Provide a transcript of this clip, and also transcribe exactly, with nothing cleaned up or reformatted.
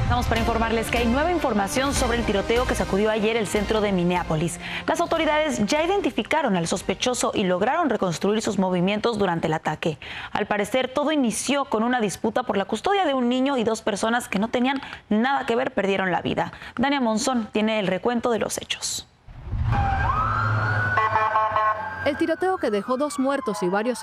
Vamos para informarles que hay nueva información sobre el tiroteo que sacudió ayer el centro de Minneapolis. Las autoridades ya identificaron al sospechoso y lograron reconstruir sus movimientos durante el ataque. Al parecer, todo inició con una disputa por la custodia de un niño y dos personas que no tenían nada que ver perdieron la vida. Dania Monzón tiene el recuento de los hechos. El tiroteo que dejó dos muertos y varios